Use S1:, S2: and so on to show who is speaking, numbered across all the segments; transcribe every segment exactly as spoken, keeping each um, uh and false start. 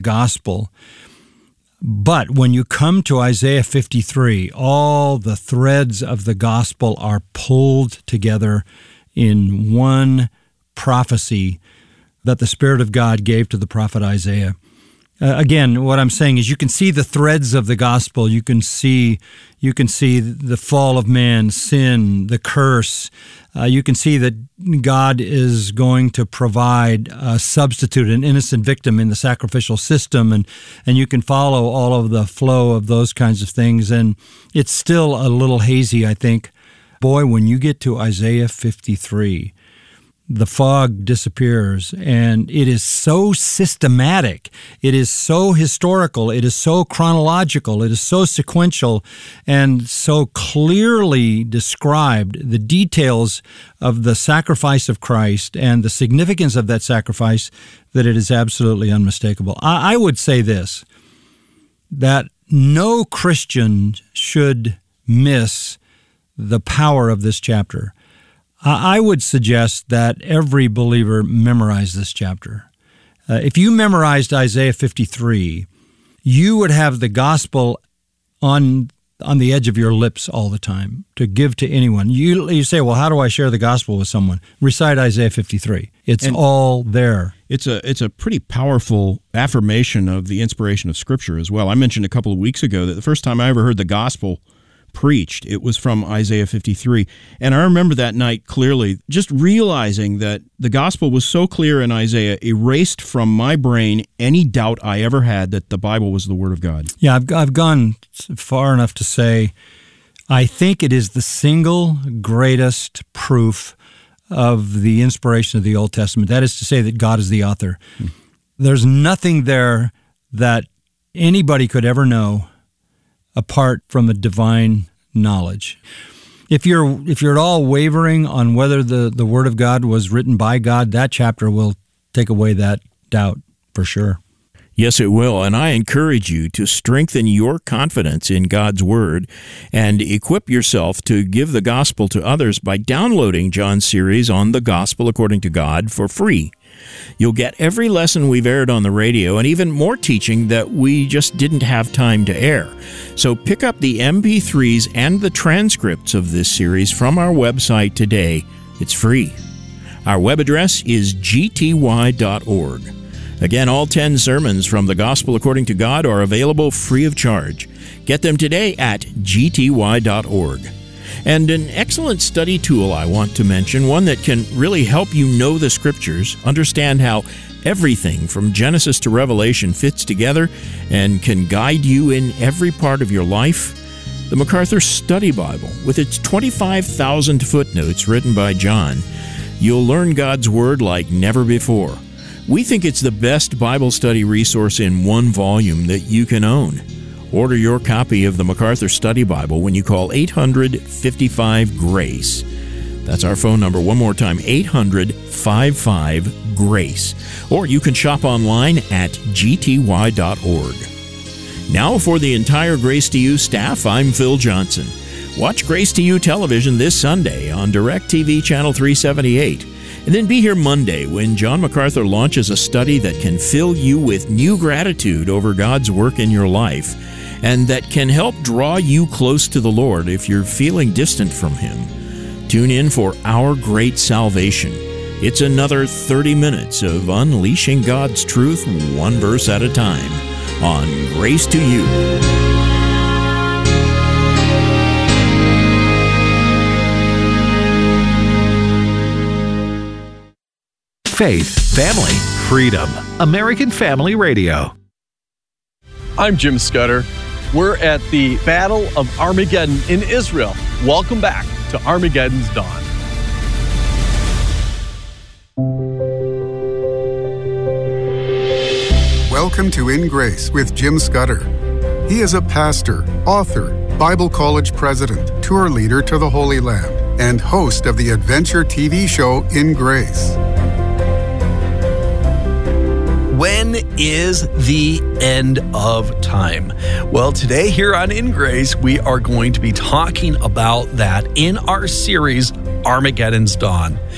S1: gospel. But when you come to Isaiah fifty-three, all the threads of the gospel are pulled together in one prophecy that the Spirit of God gave to the prophet Isaiah. Uh, again, what I'm saying is you can see the threads of the gospel. You can see you can see the fall of man, sin, the curse. Uh, you can see that God is going to provide a substitute, an innocent victim in the sacrificial system, and, and you can follow all of the flow of those kinds of things. And it's still a little hazy, I think. Boy, when you get to Isaiah fifty-three, the fog disappears, and it is so systematic, it is so historical, it is so chronological, it is so sequential, and so clearly described, the details of the sacrifice of Christ and the significance of that sacrifice, that it is absolutely unmistakable. I, I would say this, that no Christian should miss the power of this chapter. I would suggest that every believer memorize this chapter. Uh, if you memorized Isaiah fifty-three, you would have the gospel on on the edge of your lips all the time to give to anyone. You you say, well, how do I share the gospel with someone? Recite Isaiah fifty-three. It's and all there.
S2: It's a it's a pretty powerful affirmation of the inspiration of Scripture as well. I mentioned a couple of weeks ago that the first time I ever heard the gospel preached, it was from Isaiah fifty-three. And I remember that night clearly, just realizing that the gospel was so clear in Isaiah, erased from my brain any doubt I ever had that the Bible was the Word of God.
S1: Yeah, I've, I've gone far enough to say I think it is the single greatest proof of the inspiration of the Old Testament. That is to say that God is the author. Hmm. There's nothing there that anybody could ever know apart from a divine knowledge. If you're if you're at all wavering on whether the, the Word of God was written by God, that chapter will take away that doubt for sure.
S3: Yes, it will, and I encourage you to strengthen your confidence in God's Word and equip yourself to give the gospel to others by downloading John's series on the Gospel According to God for free. You'll get every lesson we've aired on the radio and even more teaching that we just didn't have time to air. So pick up the M P threes and the transcripts of this series from our website today. It's free. Our web address is g t y dot org. Again, all ten sermons from the Gospel According to God are available free of charge. Get them today at g t y dot org. And an excellent study tool I want to mention, one that can really help you know the Scriptures, understand how everything from Genesis to Revelation fits together, and can guide you in every part of your life. The MacArthur Study Bible, with its twenty-five thousand footnotes written by John. You'll learn God's Word like never before. We think it's the best Bible study resource in one volume that you can own. Order your copy of the MacArthur Study Bible when you call eight hundred, fifty-five, GRACE. That's our phone number one more time, eight hundred, fifty-five, GRACE. Or you can shop online at g t y dot org. Now for the entire Grace to You staff, I'm Phil Johnson. Watch Grace to You television this Sunday on DirecTV Channel three seventy-eight. And then be here Monday when John MacArthur launches a study that can fill you with new gratitude over God's work in your life, and that can help draw you close to the Lord if you're feeling distant from Him. Tune in for Our Great Salvation. It's another thirty minutes of unleashing God's truth one verse at a time on Grace to You.
S4: Faith, family, freedom. American Family Radio.
S5: I'm Jim Scudder. We're at the Battle of Armageddon in Israel. Welcome back to Armageddon's Dawn.
S6: Welcome to In Grace with Jim Scudder. He is a pastor, author, Bible college president, tour leader to the Holy Land, and host of the adventure T V show In Grace.
S7: When is the end of time? Well, today here on In Grace, we are going to be talking about that in our series, Armageddon's Dawn.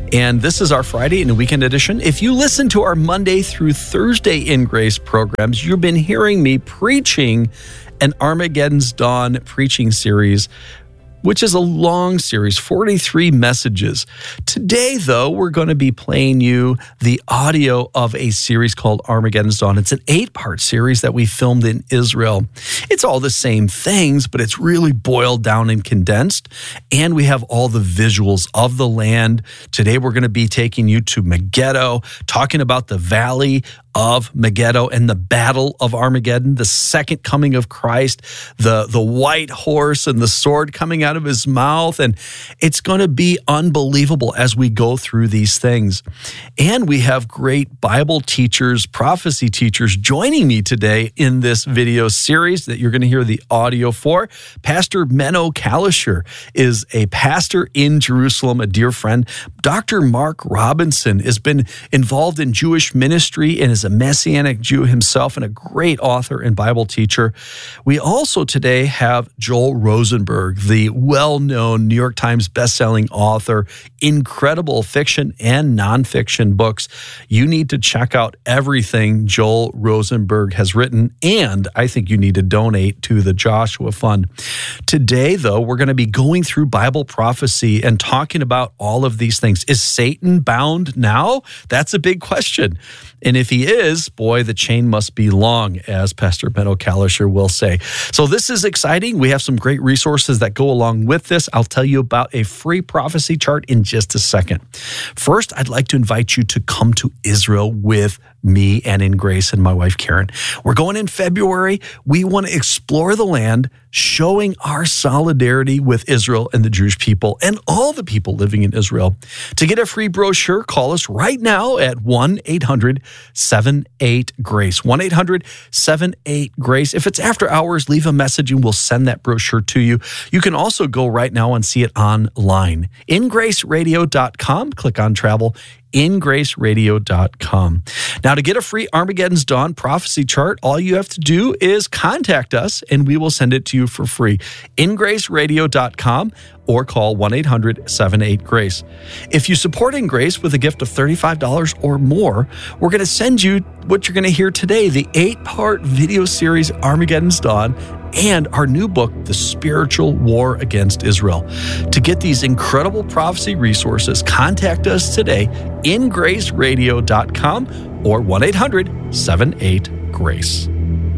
S7: And this is our Friday and weekend edition. If you listen to our Monday through Thursday In Grace programs, you've been hearing me preaching an Armageddon's Dawn preaching series, which is a long series, forty-three messages. Today, though, we're going to be playing you the audio of a series called Armageddon's Dawn. It's an eight-part series that we filmed in Israel. It's all the same things, but it's really boiled down and condensed, and we have all the visuals of the land. Today, we're going to be taking you to Megiddo, talking about the valley of Megiddo and the battle of Armageddon, the second coming of Christ, the, the white horse and the sword coming out of his mouth. And it's going to be unbelievable as we go through these things. And we have great Bible teachers, prophecy teachers joining me today in this video series that you're going to hear the audio for. Pastor Menno Kalisher is a pastor in Jerusalem, a dear friend. Doctor Mark Robinson has been involved in Jewish ministry and is a Messianic Jew himself and a great author and Bible teacher. We also today have Joel Rosenberg, the well-known New York Times bestselling author, incredible fiction and nonfiction books. You need to check out everything Joel Rosenberg has written, and I think you need to donate to the Joshua Fund. Today, though, we're going to be going through Bible prophecy and talking about all of these things. Is Satan bound now? That's a big question. And if he is, boy, the chain must be long, as Pastor Menno Kalisher will say. So this is exciting. We have some great resources that go along with this. I'll tell you about a free prophecy chart in just a second. First, I'd like to invite you to come to Israel with me and In Grace and my wife, Karen. We're going in February. We want to explore the land, showing our solidarity with Israel and the Jewish people and all the people living in Israel. To get a free brochure, call us right now at one eight hundred seven eight GRACE. one eight hundred seven eight GRACE. If it's after hours, leave a message and we'll send that brochure to you. You can also go right now and see it online. in grace radio dot com. Click on travel. in grace radio dot com. Now, to get a free Armageddon's Dawn prophecy chart, all you have to do is contact us and we will send it to you for free. in grace radio dot com or call one eight hundred seven eight GRACE. If you support In Grace with a gift of thirty-five dollars or more, we're going to send you what you're going to hear today, the eight-part video series Armageddon's Dawn, and our new book, The Spiritual War Against Israel. To get these incredible prophecy resources, contact us today, in grace radio dot com or one eight hundred seven eight GRACE.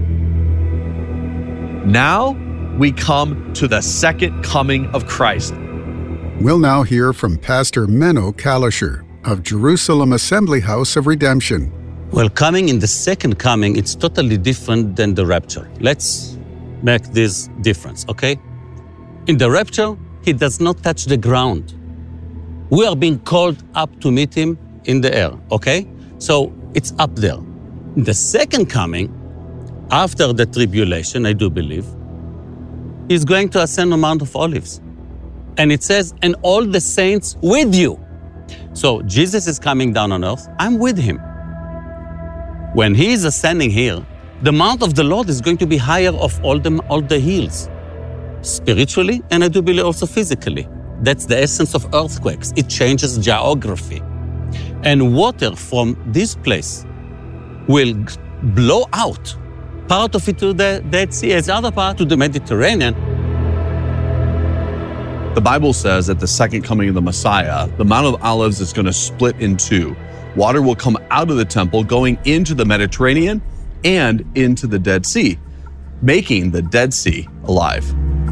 S5: Now we come to the second coming of Christ.
S6: We'll now hear from Pastor Menno Kalisher of Jerusalem Assembly House of Redemption.
S8: Well, coming in the second coming, it's totally different than the rapture. Let's make this difference, okay? In the rapture, he does not touch the ground. We are being called up to meet him in the air, okay? So it's up there. In the second coming, after the tribulation, I do believe, he's going to ascend on Mount of Olives. And it says, and all the saints with you. So Jesus is coming down on earth. I'm with him. When he is ascending here, the mount of the Lord is going to be higher of all the, all the hills, spiritually, and I do believe also physically. That's the essence of earthquakes. It changes geography. And water from this place will blow out, part of it to the Dead Sea, as other part to the Mediterranean.
S5: The Bible says at the second coming of the Messiah, the Mount of Olives is going to split in two. Water will come out of the temple, going into the Mediterranean and into the Dead Sea, making the Dead Sea alive.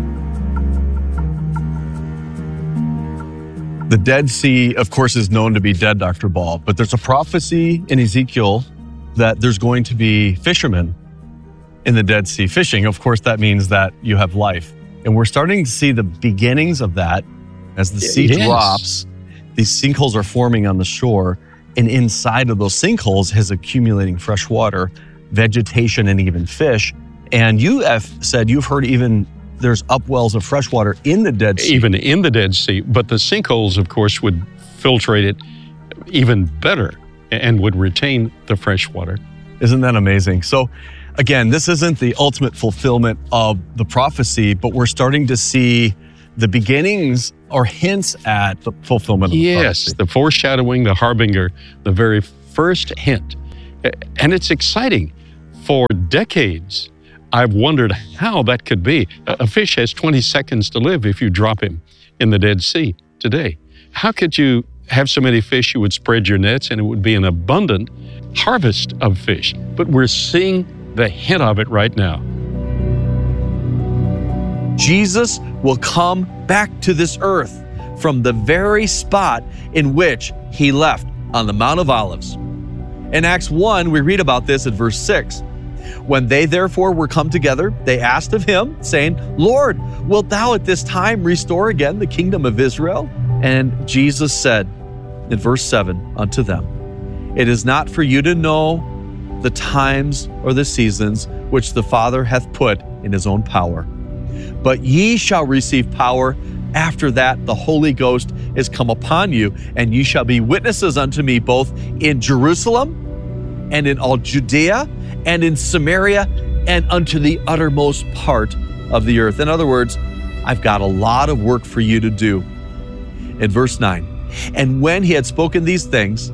S5: The Dead Sea, of course, is known to be dead, Doctor Ball, but there's a prophecy in Ezekiel that there's going to be fishermen in the Dead Sea fishing. Of course, that means that you have life. And we're starting to see the beginnings of that as the sea
S9: Yes.
S5: drops. These sinkholes are forming on the shore, and inside of those sinkholes is accumulating fresh water, vegetation, and even fish. And you have said you've heard even there's upwells of fresh water in the Dead Sea.
S9: Even in the Dead Sea. But the sinkholes, of course, would filtrate it even better and would retain the fresh water.
S5: Isn't that amazing? So again, this isn't the ultimate fulfillment of the prophecy, but we're starting to see the beginnings or hints at the fulfillment of the
S9: Yes,
S5: prophecy.
S9: the foreshadowing, the harbinger, the very first hint. And it's exciting. For decades, I've wondered how that could be. A fish has twenty seconds to live if you drop him in the Dead Sea today. How could you have so many fish you would spread your nets and it would be an abundant harvest of fish? But we're seeing the hint of it right now.
S7: Jesus will come back to this earth from the very spot in which he left on the Mount of Olives. In Acts one, we read about this at verse six. When they therefore were come together, they asked of him, saying, Lord, wilt thou at this time restore again the kingdom of Israel? And Jesus said in verse seven unto them, It is not for you to know the times or the seasons which the Father hath put in his own power. But ye shall receive power after that the Holy Ghost is come upon you, and ye shall be witnesses unto me both in Jerusalem and in all Judea and in Samaria and unto the uttermost part of the earth. In other words, I've got a lot of work for you to do. In verse nine, and when he had spoken these things,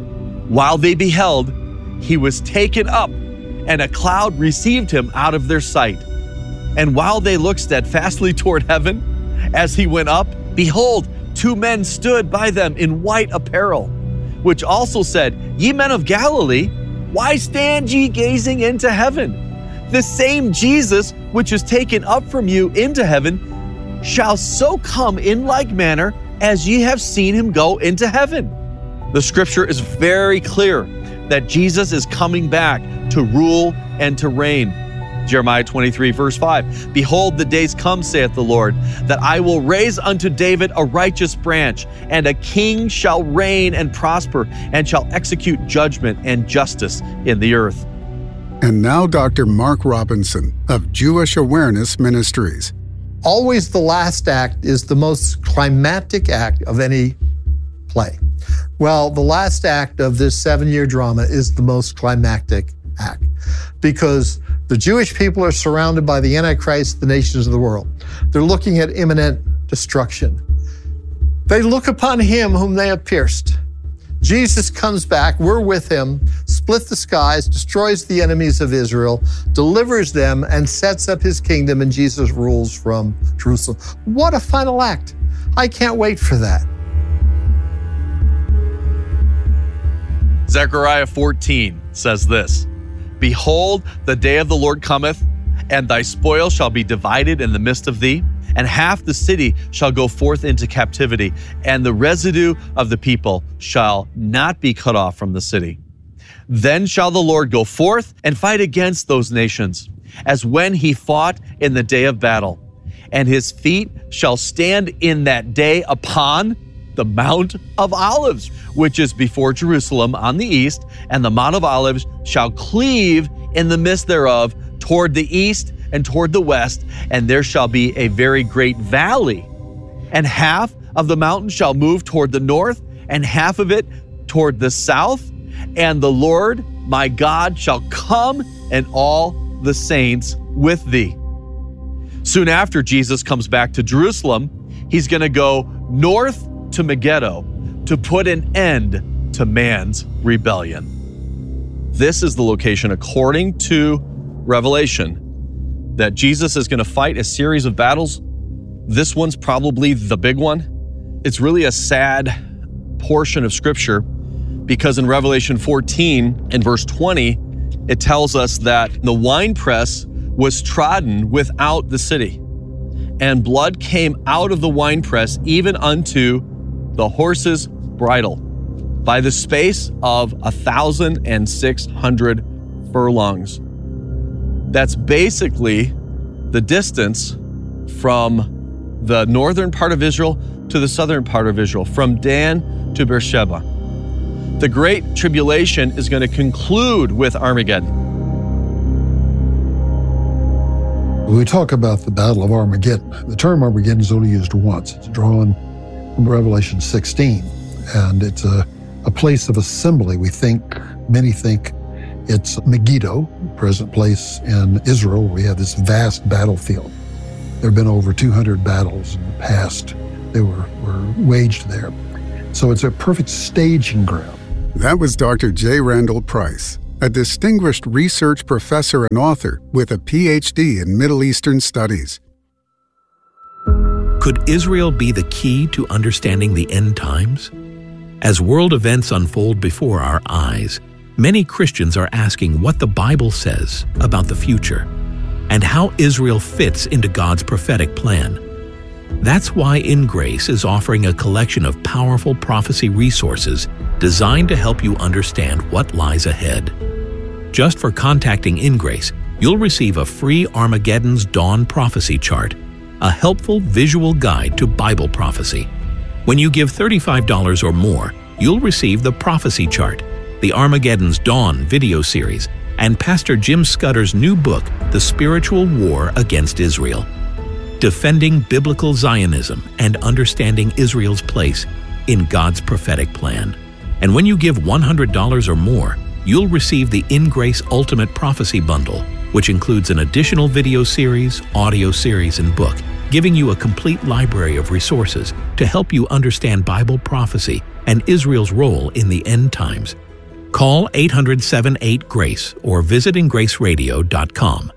S7: while they beheld, he was taken up, and a cloud received him out of their sight. And while they looked steadfastly toward heaven, as he went up, behold, two men stood by them in white apparel, which also said, Ye men of Galilee, why stand ye gazing into heaven? The same Jesus which is taken up from you into heaven shall so come in like manner as ye have seen him go into heaven. The scripture is very clear that Jesus is coming back to rule and to reign. Jeremiah twenty-three, verse five, Behold, the days come, saith the Lord, that I will raise unto David a righteous branch, and a king shall reign and prosper, and shall execute judgment and justice in the earth.
S6: And now Doctor Mark Robinson of Jewish Awareness Ministries.
S10: Always the last act is the most climactic act of any play. Well, the last act of this seven-year drama is the most climactic act, because the Jewish people are surrounded by the Antichrist, the nations of the world. They're looking at imminent destruction. They look upon him whom they have pierced. Jesus comes back, we're with him, splits the skies, destroys the enemies of Israel, delivers them, and sets up his kingdom, and Jesus rules from Jerusalem. What a final act. I can't wait for that.
S7: Zechariah fourteen says this, Behold, the day of the Lord cometh, and thy spoil shall be divided in the midst of thee, and half the city shall go forth into captivity, and the residue of the people shall not be cut off from the city. Then shall the Lord go forth and fight against those nations, as when he fought in the day of battle. And his feet shall stand in that day upon the Mount of Olives, which is before Jerusalem on the east, and the Mount of Olives shall cleave in the midst thereof toward the east and toward the west, and there shall be a very great valley. And half of the mountain shall move toward the north, and half of it toward the south, and the Lord my God shall come, and all the saints with thee. Soon after Jesus comes back to Jerusalem, he's going to go north to Megiddo to put an end to man's rebellion. This is the location, according to Revelation, that Jesus is going to fight a series of battles. This one's probably the big one. It's really a sad portion of scripture, because in Revelation fourteen and verse twenty, it tells us that the winepress was trodden without the city, and blood came out of the winepress even unto the horse's bridle, by the space of a thousand and six hundred furlongs. That's basically the distance from the northern part of Israel to the southern part of Israel, from Dan to Beersheba. The Great Tribulation is going to conclude with Armageddon.
S11: When we talk about the Battle of Armageddon, the term Armageddon is only used once. It's drawn from Revelation sixteen, and it's a, a place of assembly. We think, many think it's Megiddo, present place in Israel, where we have this vast battlefield. There have been over two hundred battles in the past that were, were waged there. So it's a perfect staging ground.
S6: That was Doctor J. Randall Price, a distinguished research professor and author with a P H D in Middle Eastern Studies.
S12: Could Israel be the key to understanding the end times? As world events unfold before our eyes, many Christians are asking what the Bible says about the future and how Israel fits into God's prophetic plan. That's why In Grace is offering a collection of powerful prophecy resources designed to help you understand what lies ahead. Just for contacting In Grace, you'll receive a free Armageddon's Dawn prophecy chart, a helpful visual guide to Bible prophecy. When you give thirty-five dollars or more, you'll receive the prophecy chart, the Armageddon's Dawn video series, and Pastor Jim Scudder's new book, The Spiritual War Against Israel. Defending Biblical Zionism and Understanding Israel's Place in God's Prophetic Plan. And when you give one hundred dollars or more, you'll receive the In Grace Ultimate Prophecy Bundle, which includes an additional video series, audio series, and book, giving you a complete library of resources to help you understand Bible prophecy and Israel's role in the end times. Call eight hundred, seven eight, GRACE or visit in grace radio dot com.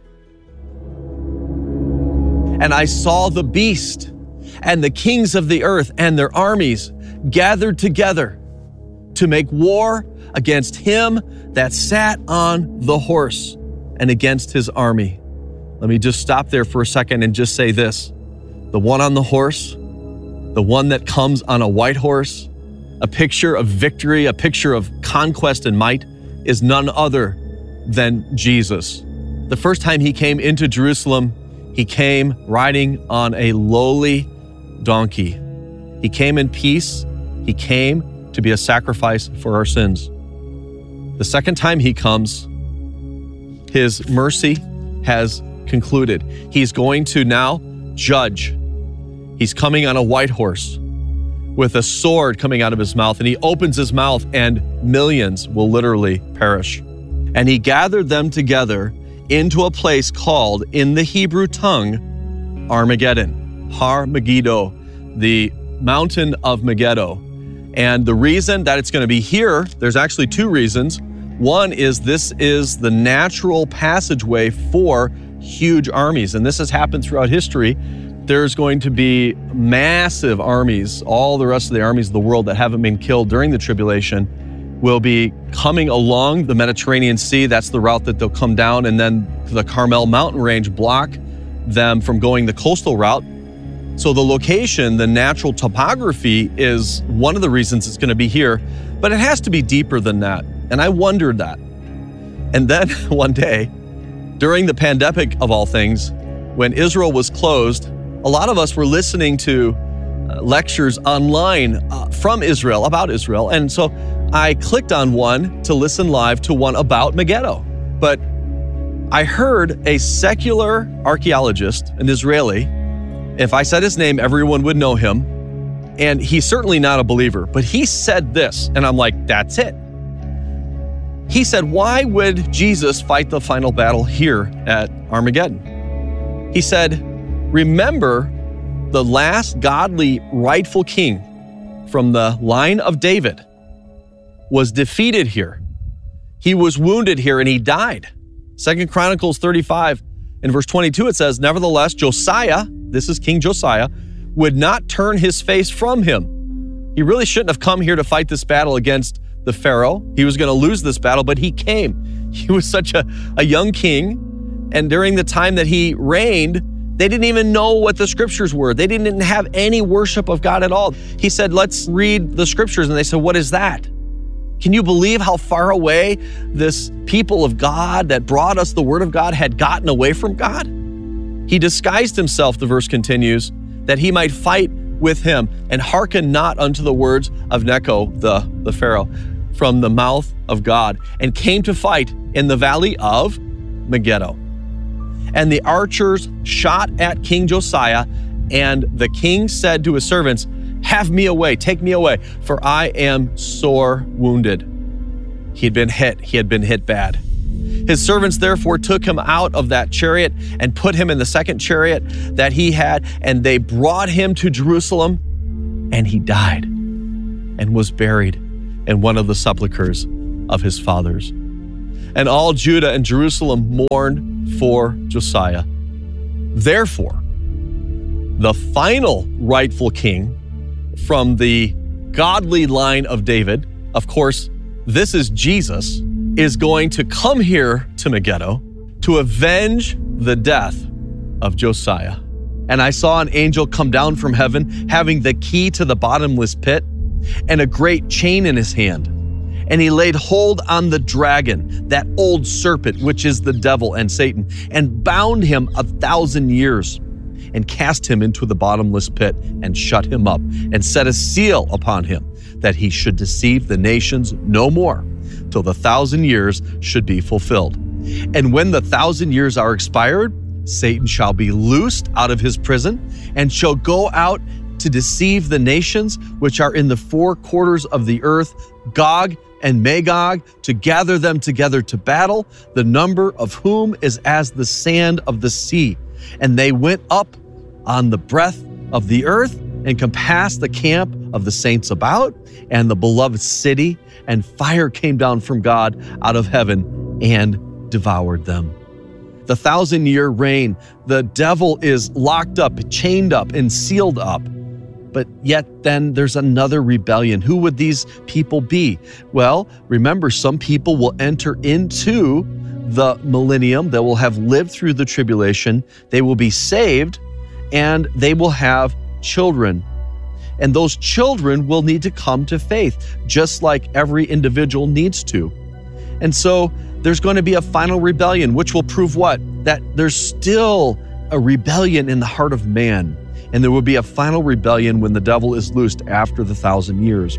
S13: And I saw the beast and the kings of the earth and their armies gathered together to make war against him that sat on the horse and against his army. Let me just stop there for a second and just say this. The one on the horse, the one that comes on a white horse, a picture of victory, a picture of conquest and might, is none other than Jesus. The first time he came into Jerusalem, he came riding on a lowly donkey. He came in peace. He came to be a sacrifice for our sins. The second time he comes, his mercy has concluded. He's going to now judge. He's coming on a white horse with a sword coming out of his mouth, and he opens his mouth and millions will literally perish. And he gathered them together into a place called, in the Hebrew tongue, Armageddon, Har Megiddo, the mountain of Megiddo. And the reason that it's going to be here, there's actually two reasons. One is this is the natural passageway for huge armies, and this has happened throughout history. There's going to be massive armies. All the rest of the armies of the world that haven't been killed during the tribulation will be coming along the Mediterranean Sea. That's the route that they'll come down, and then the Carmel mountain range block them from going the coastal route. So the location, the natural topography, is one of the reasons it's going to be here, but it has to be deeper than that. And I wondered that. And then one day, during the pandemic of all things, when Israel was closed, a lot of us were listening to uh, lectures online uh, from Israel, about Israel. And so I clicked on one to listen live to one about Megiddo. But I heard a secular archaeologist, an Israeli. If I said his name, everyone would know him. And he's certainly not a believer, but he said this, and I'm like, that's it. He said, why would Jesus fight the final battle here at Armageddon? He said, remember the last godly rightful king from the line of David was defeated here. He was wounded here and he died. Second Chronicles thirty-five in verse twenty-two, it says, nevertheless, Josiah, this is King Josiah, would not turn his face from him. He really shouldn't have come here to fight this battle against the Pharaoh. He was going to lose this battle, but he came. He was such a, a young king. And during the time that he reigned, they didn't even know what the scriptures were. They didn't have any worship of God at all. He said, let's read the scriptures. And they said, what is that? Can you believe how far away this people of God that brought us the word of God had gotten away from God? He disguised himself, the verse continues, that he might fight with him and hearken not unto the words of Necho, the, the Pharaoh, from the mouth of God, and came to fight in the valley of Megiddo. And the archers shot at King Josiah, and the king said to his servants, have me away, take me away, for I am sore wounded. He had been hit, he had been hit bad. His servants therefore took him out of that chariot and put him in the second chariot that he had, and they brought him to Jerusalem, and he died and was buried in one of the sepulchres of his fathers. And all Judah and Jerusalem mourned for Josiah. Therefore, the final rightful king from the godly line of David, of course, this is Jesus, is going to come here to Megiddo to avenge the death of Josiah. And I saw an angel come down from heaven, having the key to the bottomless pit and a great chain in his hand. And he laid hold on the dragon, that old serpent, which is the devil and Satan, and bound him a thousand years, and cast him into the bottomless pit, and shut him up, and set a seal upon him, that he should deceive the nations no more, till the thousand years should be fulfilled. And when the thousand years are expired, Satan shall be loosed out of his prison, and shall go out to deceive the nations which are in the four quarters of the earth, Gog and Magog, to gather them together to battle, the number of whom is as the sand of the sea. And they went up on the breadth of the earth, and compassed the camp of the saints about, and the beloved city, and fire came down from God out of heaven and devoured them. The thousand year reign, the devil is locked up, chained up, and sealed up. But yet then there's another rebellion. Who would these people be? Well, remember, some people will enter into the millennium. They will have lived through the tribulation. They will be saved, and they will have children. And those children will need to come to faith, just like every individual needs to. And so there's going to be a final rebellion, which will prove what? That there's still a rebellion in the heart of man. And there will be a final rebellion when the devil is loosed after the thousand years.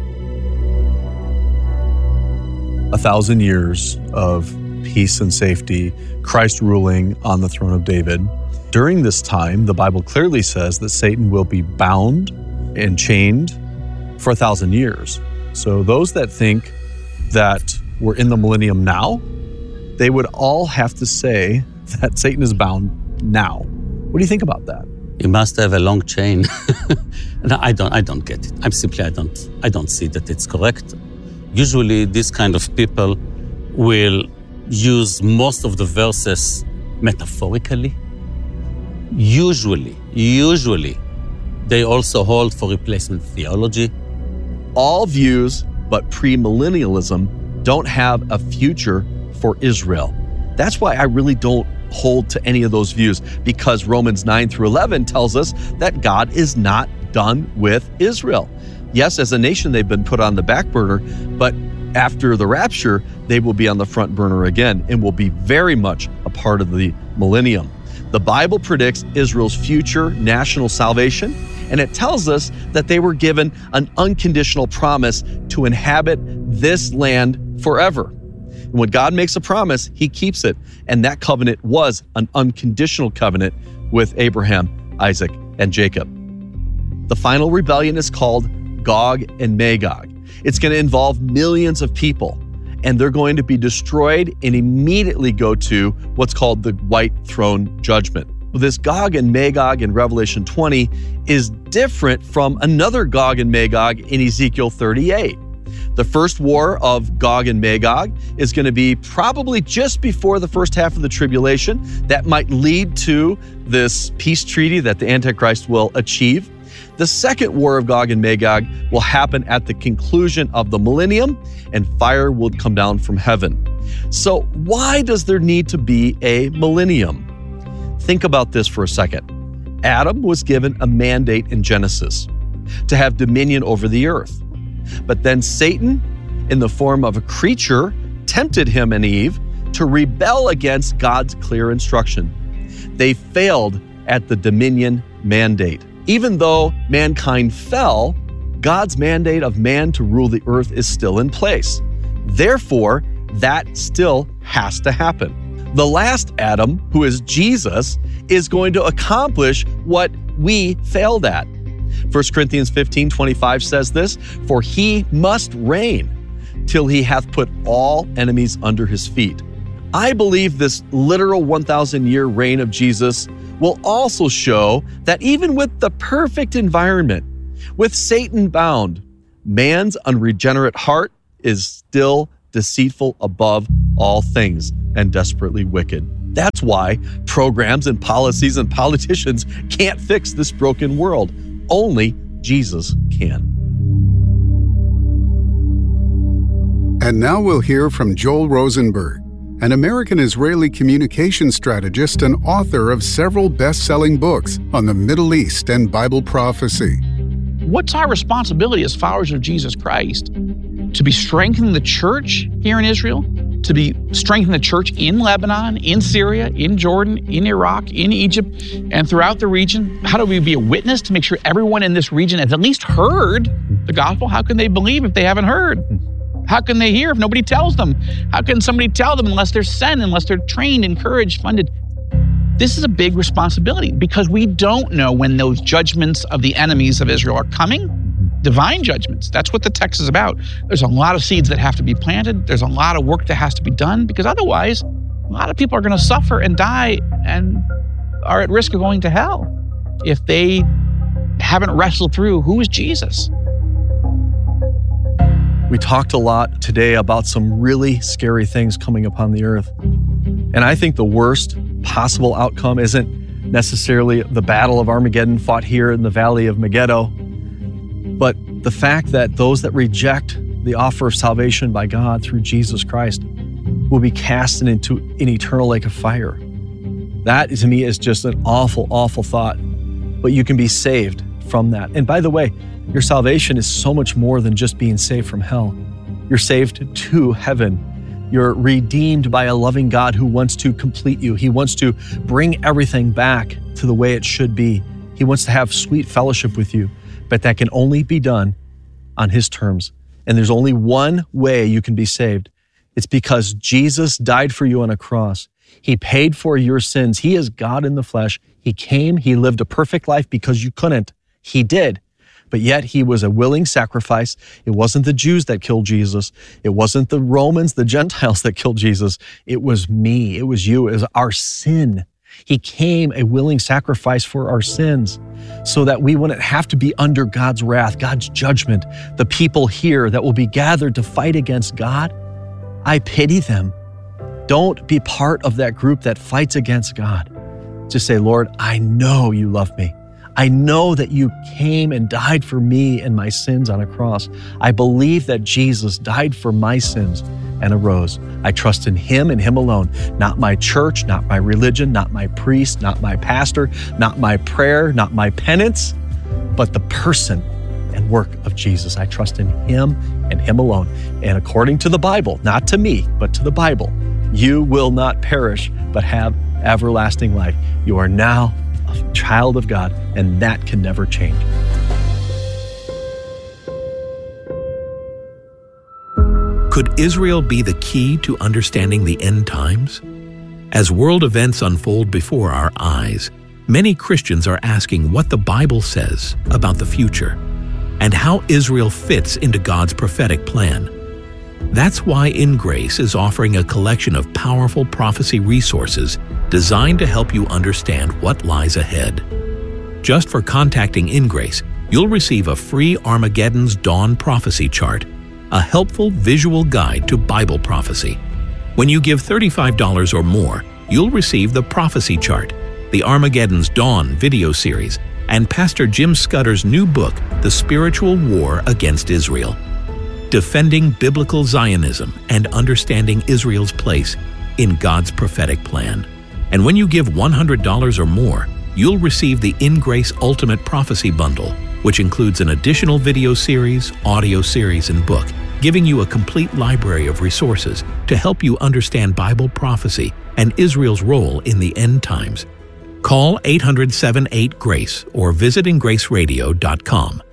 S13: A thousand years of peace and safety, Christ ruling on the throne of David. During this time, the Bible clearly says that Satan will be bound and chained for a thousand years. So those that think that we're in the millennium now, they would all have to say that Satan is bound now. What do you think about that?
S8: You must have a long chain. No, I don't. I don't get it. I'm simply. I don't. I don't see that it's correct. Usually, this kind of people will use most of the verses metaphorically. Usually, usually, they also hold for replacement theology.
S13: All views but premillennialism don't have a future for Israel. That's why I really don't hold to any of those views, because Romans nine through eleven tells us that God is not done with Israel. Yes, as a nation, they've been put on the back burner, but after the rapture, they will be on the front burner again and will be very much a part of the millennium. The Bible predicts Israel's future national salvation, and it tells us that they were given an unconditional promise to inhabit this land forever. And when God makes a promise, he keeps it. And that covenant was an unconditional covenant with Abraham, Isaac, and Jacob. The final rebellion is called Gog and Magog. It's going to involve millions of people, and they're going to be destroyed and immediately go to what's called the White Throne Judgment. This Gog and Magog in Revelation twenty is different from another Gog and Magog in Ezekiel thirty-eight. The first war of Gog and Magog is going to be probably just before the first half of the tribulation. That might lead to this peace treaty that the Antichrist will achieve. The second war of Gog and Magog will happen at the conclusion of the millennium, and fire will come down from heaven. So why does there need to be a millennium? Think about this for a second. Adam was given a mandate in Genesis to have dominion over the earth. But then Satan, in the form of a creature, tempted him and Eve to rebel against God's clear instruction. They failed at the dominion mandate. Even though mankind fell, God's mandate of man to rule the earth is still in place. Therefore, that still has to happen. The last Adam, who is Jesus, is going to accomplish what we failed at. First Corinthians fifteen twenty-five says this, "For he must reign till he hath put all enemies under his feet." I believe this literal one thousand year reign of Jesus will also show that even with the perfect environment, with Satan bound, man's unregenerate heart is still deceitful above all things and desperately wicked. That's why programs and policies and politicians can't fix this broken world. Only Jesus can.
S6: And now we'll hear from Joel Rosenberg, an American-Israeli communication strategist and author of several best-selling books on the Middle East and Bible prophecy.
S14: What's our responsibility as followers of Jesus Christ? To be strengthening the church here in Israel, to be strengthening the church in Lebanon, in Syria, in Jordan, in Iraq, in Egypt, and throughout the region? How do we be a witness to make sure everyone in this region has at least heard the gospel? How can they believe if they haven't heard? How can they hear if nobody tells them? How can somebody tell them unless they're sent, unless they're trained, encouraged, funded? This is a big responsibility because we don't know when those judgments of the enemies of Israel are coming. Divine judgments. That's what the text is about. There's a lot of seeds that have to be planted. There's a lot of work that has to be done because otherwise, a lot of people are going to suffer and die and are at risk of going to hell if they haven't wrestled through who is Jesus.
S13: We talked a lot today about some really scary things coming upon the earth. And I think the worst possible outcome isn't necessarily the Battle of Armageddon fought here in the Valley of Megiddo, but the fact that those that reject the offer of salvation by God through Jesus Christ will be cast into an eternal lake of fire. That, to me, is just an awful, awful thought. But you can be saved from that. And by the way, your salvation is so much more than just being saved from hell. You're saved to heaven. You're redeemed by a loving God who wants to complete you. He wants to bring everything back to the way it should be. He wants to have sweet fellowship with you, but that can only be done on His terms. And there's only one way you can be saved. It's because Jesus died for you on a cross. He paid for your sins. He is God in the flesh. He came, He lived a perfect life because you couldn't. He did. But yet He was a willing sacrifice. It wasn't the Jews that killed Jesus. It wasn't the Romans, the Gentiles that killed Jesus. It was me. It was you. It was our sin. He came a willing sacrifice for our sins so that we wouldn't have to be under God's wrath, God's judgment. The people here that will be gathered to fight against God, I pity them. Don't be part of that group that fights against God. Just say, Lord, I know you love me. I know that you came and died for me and my sins on a cross. I believe that Jesus died for my sins and arose. I trust in Him and Him alone, not my church, not my religion, not my priest, not my pastor, not my prayer, not my penance, but the person and work of Jesus. I trust in Him and Him alone. And according to the Bible, not to me, but to the Bible, you will not perish, but have everlasting life. You are now a child of God, and that can never change.
S12: Could Israel be the key to understanding the end times? As world events unfold before our eyes, many Christians are asking what the Bible says about the future and how Israel fits into God's prophetic plan. That's why In Grace is offering a collection of powerful prophecy resources designed to help you understand what lies ahead. Just for contacting In Grace, you'll receive a free Armageddon's Dawn prophecy chart, a helpful visual guide to Bible prophecy. When you give thirty-five dollars or more, you'll receive the prophecy chart, the Armageddon's Dawn video series, and Pastor Jim Scudder's new book, The Spiritual War Against Israel. Defending Biblical Zionism and Understanding Israel's Place in God's Prophetic Plan. And when you give one hundred dollars or more, you'll receive the In Grace Ultimate Prophecy Bundle, which includes an additional video series, audio series, and book, giving you a complete library of resources to help you understand Bible prophecy and Israel's role in the end times. Call eight hundred, seven eight, GRACE or visit in grace radio dot com.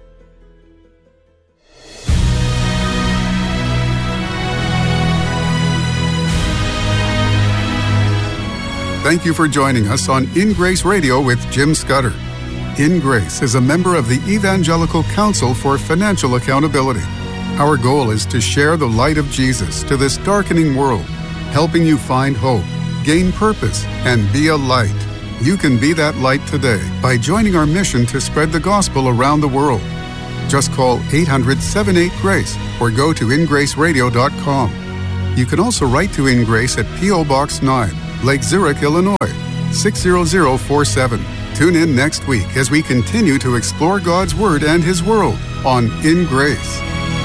S6: Thank you for joining us on In Grace Radio with Jim Scudder. In Grace is a member of the Evangelical Council for Financial Accountability. Our goal is to share the light of Jesus to this darkening world helping you find hope, gain purpose, and be a light. You can be that light today by joining our mission to spread the gospel around the world. Just call eight hundred, seven eight, GRACE or go to in grace radio dot com. You can also write to In Grace at P O Box nine, Lake Zurich, Illinois, six zero zero four seven. Tune in next week as we continue to explore God's Word and His world on In Grace.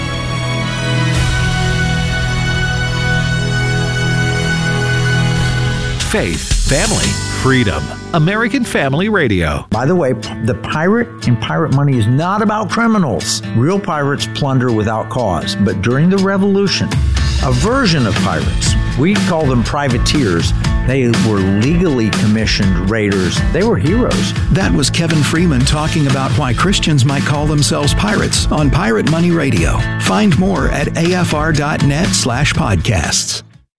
S4: Faith, family, freedom. American Family Radio.
S15: By the way, the pirate in Pirate Money is not about criminals. Real pirates plunder without cause. But during the Revolution, a version of pirates, we call them privateers, they were legally commissioned raiders. They were heroes.
S16: That was Kevin Freeman talking about why Christians might call themselves pirates on Pirate Money Radio. Find more at afr.net slash podcasts.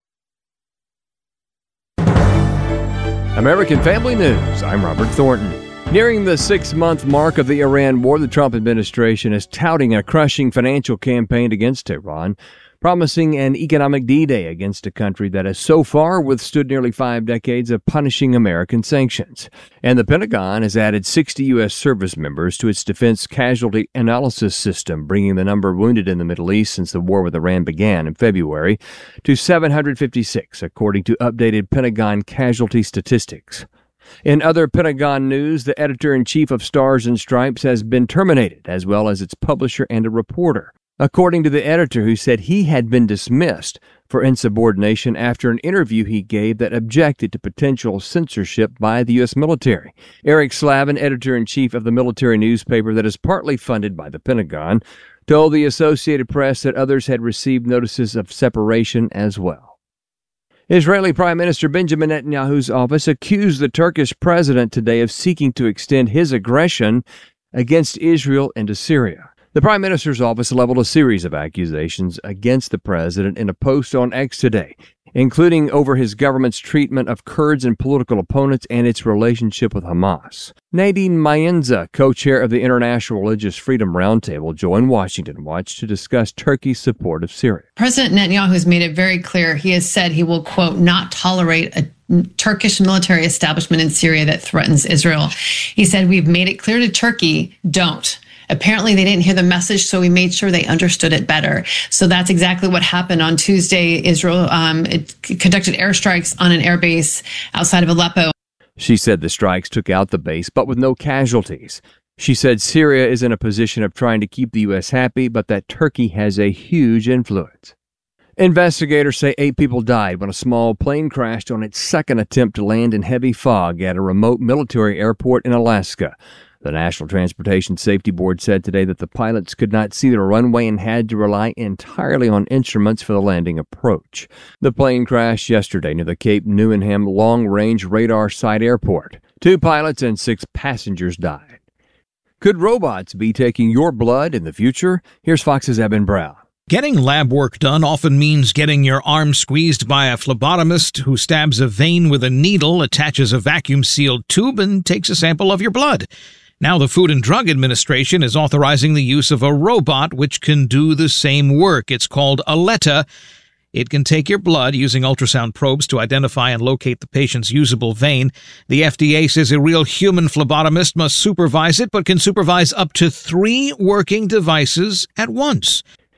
S17: American Family News, I'm Robert Thornton. Nearing the six-month mark of the Iran war, the Trump administration is touting a crushing financial campaign against Iran, promising an economic D-Day against a country that has so far withstood nearly five decades of punishing American sanctions. And the Pentagon has added sixty U S service members to its defense casualty analysis system, bringing the number wounded in the Middle East since the war with Iran began in February to seven hundred fifty-six, according to updated Pentagon casualty statistics. In other Pentagon news, the editor-in-chief of Stars and Stripes has been terminated, as well as its publisher and a reporter, according to the editor, who said he had been dismissed for insubordination after an interview he gave that objected to potential censorship by the U S military. Eric Slavin, editor-in-chief of the military newspaper that is partly funded by the Pentagon, told the Associated Press that others had received notices of separation as well. Israeli Prime Minister Benjamin Netanyahu's office accused the Turkish president today of seeking to extend his aggression against Israel into Syria. The Prime Minister's office leveled a series of accusations against the president in a post on X today, including over his government's treatment of Kurds and political opponents and its relationship with Hamas. Nadine Mayenza, co-chair of the International Religious Freedom Roundtable, joined Washington Watch to discuss Turkey's support of Syria.
S18: President Netanyahu has made it very clear. He has said he will, quote, not tolerate a Turkish military establishment in Syria that threatens Israel. He said, we've made it clear to Turkey, don't. Apparently, they didn't hear the message, so we made sure they understood it better. So that's exactly what happened on Tuesday. Israel um, it conducted airstrikes on an airbase outside of Aleppo.
S17: She said the strikes took out the base, but with no casualties. She said Syria is in a position of trying to keep the U S happy, but that Turkey has a huge influence. Investigators say eight people died when a small plane crashed on its second attempt to land in heavy fog at a remote military airport in Alaska. The National Transportation Safety Board said today that the pilots could not see the runway and had to rely entirely on instruments for the landing approach. The plane crashed yesterday near the Cape Newenham Long-Range Radar Site Airport. Two pilots and six passengers died. Could robots be taking your blood in the future? Here's Fox's Eben Brown.
S19: Getting lab work done often means getting your arm squeezed by a phlebotomist who stabs a vein with a needle, attaches a vacuum-sealed tube, and takes a sample of your blood. Now the Food and Drug Administration is authorizing the use of a robot which can do the same work. It's called Aletta. It can take your blood using ultrasound probes to identify and locate the patient's usable vein. The F D A says a real human phlebotomist must supervise it, but can supervise up to three working devices at once.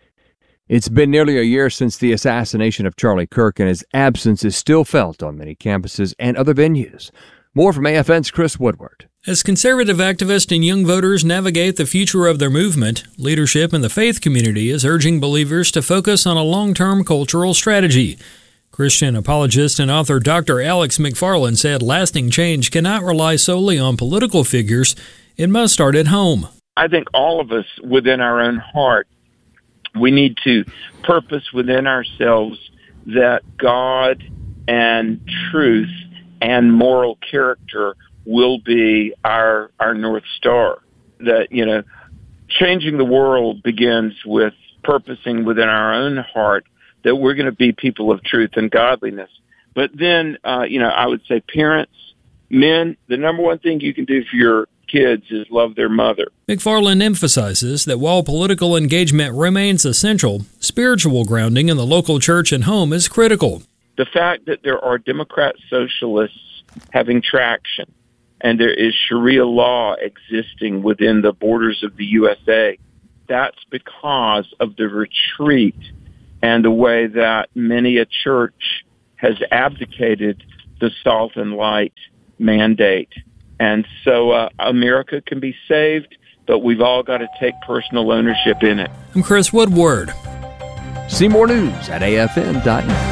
S17: It's been nearly a year since the assassination of Charlie Kirk, and his absence is still felt on many campuses and other venues. More from A F N's Chris Woodward.
S20: As conservative activists and young voters navigate the future of their movement, leadership in the faith community is urging believers to focus on a long-term cultural strategy. Christian apologist and author Doctor Alex McFarland said lasting change cannot rely solely on political figures. It must start at home.
S21: I think all of us within our own heart, we need to purpose within ourselves that God and truth and moral character will be our our North Star. That, you know, changing the world begins with purposing within our own heart that we're going to be people of truth and godliness. But then, uh, you know, I would say parents, men, the number one thing you can do for your kids is love their mother.
S20: McFarland emphasizes that while political engagement remains essential, spiritual grounding in the local church and home is critical.
S21: The fact that there are Democrat socialists having traction and there is Sharia law existing within the borders of the U S A, that's because of the retreat and the way that many a church has abdicated the salt and light mandate. And so uh, America can be saved, but we've all got to take personal ownership in it.
S20: I'm Chris Woodward.
S17: See more news at A F N dot net.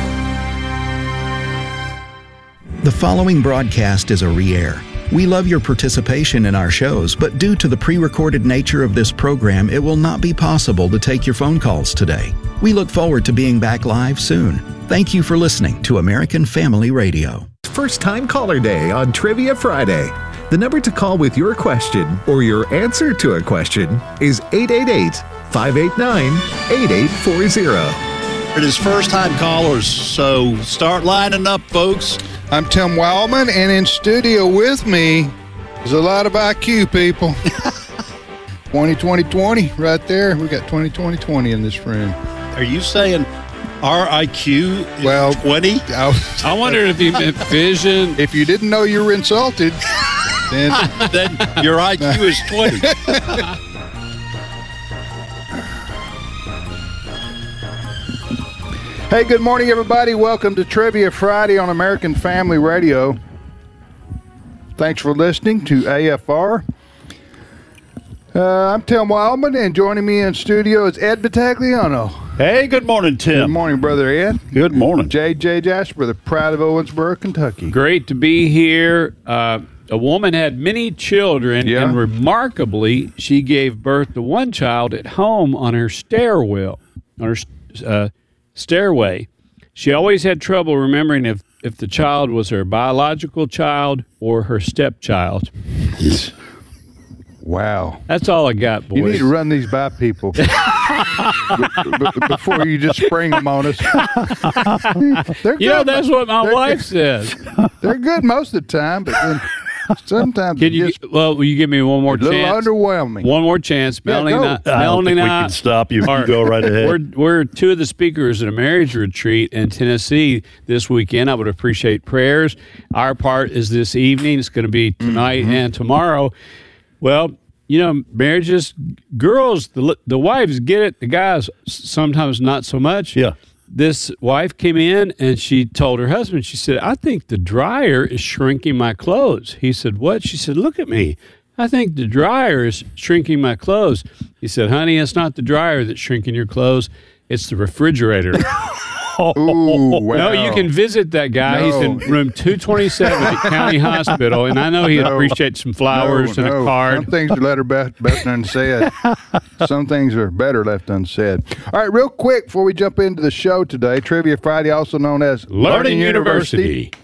S16: The following broadcast is a re-air. We love your participation in our shows, but due to the pre-recorded nature of this program, it will not be possible to take your phone calls today. We look forward to being back live soon. Thank you for listening to American Family Radio.
S4: First time caller day on Trivia Friday. The number to call with your question or your answer to a question is eight eight eight, five eight nine, eight eight four zero.
S2: It is first time callers, so start lining up, folks.
S22: I'm Tim Wildman, and in studio with me is a lot of I Q people. twenty twenty twenty right there. We got twenty twenty twenty in this room.
S2: Are you saying our I Q is
S22: well,
S2: twenty?
S22: I,
S23: I wondered if you meant vision.
S22: If you didn't know you were insulted, then,
S2: then your I Q is twenty.
S22: Hey, good morning, everybody. Welcome to Trivia Friday on American Family Radio. Thanks for listening to A F R. Uh, I'm Tim Wildman, and joining me in studio is Ed Battagliano.
S2: Hey, good morning, Tim.
S22: Good morning, Brother Ed.
S2: Good morning.
S22: J J Jasper, the pride of Owensboro, Kentucky.
S23: Great to be here. Uh, a woman had many children,
S22: yeah.
S23: and remarkably, she gave birth to one child at home on her stairwell, on her uh, stairway. She always had trouble remembering if, if the child was her biological child or her stepchild.
S22: Wow.
S23: That's all I got, boys.
S22: You need to run these by people b- b- before you just spring them on us. They're
S23: you know,
S22: good.
S23: that's what my
S22: They're
S23: wife
S22: good.
S23: says.
S22: They're good most of the time, but then sometimes
S23: Can you?
S22: just
S23: Well, will you give me one more
S22: a little
S23: chance?
S22: underwhelming.
S23: One more chance,
S22: Yeah,
S23: Melanie.
S22: go.
S23: and I,
S2: I don't
S23: Melanie
S2: think
S23: and
S2: we
S23: I
S2: can stop you.
S23: are-
S2: You go right ahead.
S23: We're we're two of the speakers at a marriage retreat in Tennessee this weekend. I would appreciate prayers. Our part is this evening. It's going to be tonight
S22: Mm-hmm.
S23: and tomorrow. Well, you know, marriages, girls, the the wives get it. The guys sometimes not so much.
S2: Yeah.
S23: This wife came in and she told her husband, she said, I think the dryer is shrinking my clothes. He said, what? She said, look at me. I think the dryer is shrinking my clothes. He said, honey, it's not the dryer that's shrinking your clothes. It's the refrigerator.
S22: Ooh, wow.
S23: No, you can visit that guy.
S22: No.
S23: He's in room two twenty-seven at County Hospital, and I know he'd
S22: No.
S23: appreciate some flowers
S22: no,
S23: and
S22: no.
S23: a card.
S22: Some things are better, better unsaid. Some things are better left unsaid. All right, real quick before we jump into the show today, Trivia Friday, also known as
S23: Learning, Learning University. University.